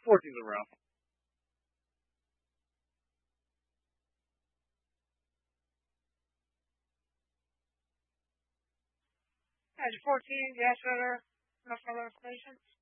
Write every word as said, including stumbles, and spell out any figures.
fourteen's around. At fourteen, yes, further, no further questions.